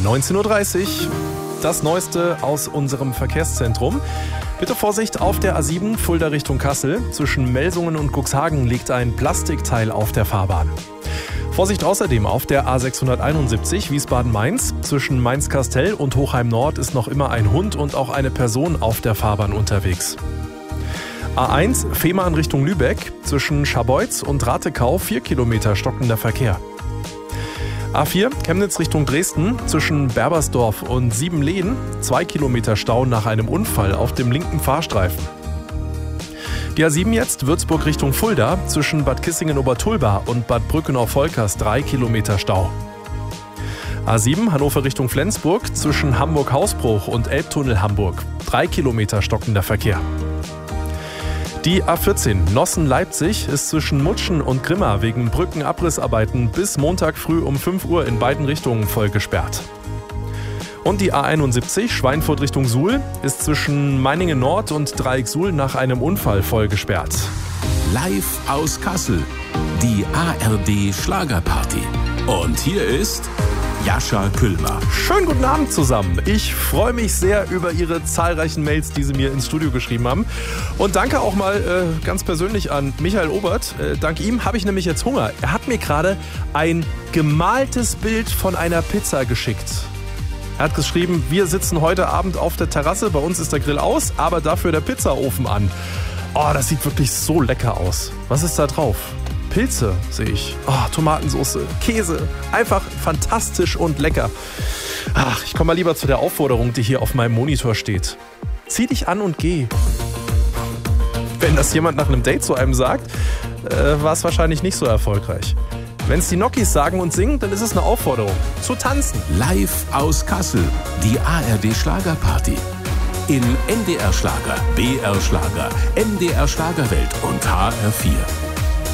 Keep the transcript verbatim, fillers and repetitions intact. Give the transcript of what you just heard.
neunzehn Uhr dreißig. Das Neueste aus unserem Verkehrszentrum. Bitte Vorsicht auf der A sieben, Fulda Richtung Kassel. Zwischen Melsungen und Cuxhagen liegt ein Plastikteil auf der Fahrbahn. Vorsicht außerdem auf der A sechshunderteinundsiebzig Wiesbaden-Mainz. Zwischen Mainz-Kastell und Hochheim-Nord ist noch immer ein Hund und auch eine Person auf der Fahrbahn unterwegs. A eins, Fehmarn Richtung Lübeck. Zwischen Scharbeutz und Ratekau vier Kilometer stockender Verkehr. A vier, Chemnitz Richtung Dresden. Zwischen Berbersdorf und Siebenlehen zwei Kilometer Stau nach einem Unfall auf dem linken Fahrstreifen. Die A sieben jetzt, Würzburg Richtung Fulda. Zwischen Bad Kissingen-Obertulba und Bad Brückenau-Volkers drei Kilometer Stau. A sieben, Hannover Richtung Flensburg. Zwischen Hamburg-Hausbruch und Elbtunnel Hamburg drei Kilometer stockender Verkehr. Die A vierzehn, Nossen-Leipzig, ist zwischen Mutschen und Grimma wegen Brückenabrissarbeiten bis Montag früh um fünf Uhr in beiden Richtungen voll gesperrt. Und die A einundsiebzig, Schweinfurt Richtung Suhl, ist zwischen Meiningen Nord und Dreieck Suhl nach einem Unfall voll gesperrt. Live aus Kassel, die A R D Schlagerparty. Und hier ist Jascha Küllmer. Schönen guten Abend zusammen. Ich freue mich sehr über Ihre zahlreichen Mails, die Sie mir ins Studio geschrieben haben. Und danke auch mal äh, ganz persönlich an Michael Obert. Äh, dank ihm habe ich nämlich jetzt Hunger. Er hat mir gerade ein gemaltes Bild von einer Pizza geschickt. Er hat geschrieben, wir sitzen heute Abend auf der Terrasse, bei uns ist der Grill aus, aber dafür der Pizzaofen an. Oh, das sieht wirklich so lecker aus. Was ist da drauf? Pilze sehe ich. Oh, Tomatensauce, Käse. Einfach fantastisch und lecker. Ach, ich komme mal lieber zu der Aufforderung, die hier auf meinem Monitor steht. Zieh dich an und geh. Wenn das jemand nach einem Date zu einem sagt, äh, war es wahrscheinlich nicht so erfolgreich. Wenn es die Nokis sagen und singen, dann ist es eine Aufforderung. Zu tanzen. Live aus Kassel, die A R D Schlagerparty. In N D R Schlager, B R Schlager, M D R Schlagerwelt und H R vier.